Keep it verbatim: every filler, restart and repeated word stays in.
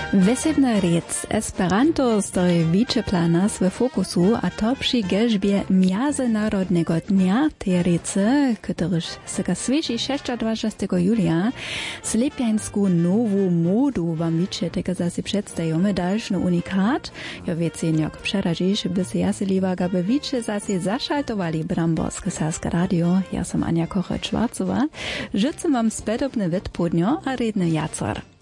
Wesebna rec Esperanto stoi wicze dla nas w fokusu, a to przy gelżbie Międzynarodnego Dnia tej rece, któryż sega świeży dwudziestego szóstego julia, slepiańsku nową modu wam wicze tego zase przedstawiamy dalszy unikat. Ja wiecie, jak przeradzisz, by się jaseliwa, aby wicze zase zaszaltowali Bramborskie Saske Radio. Ja sam Ania Koche-Schwarzowa. Życzę wam spedobne wytpudnio, a redny jacor.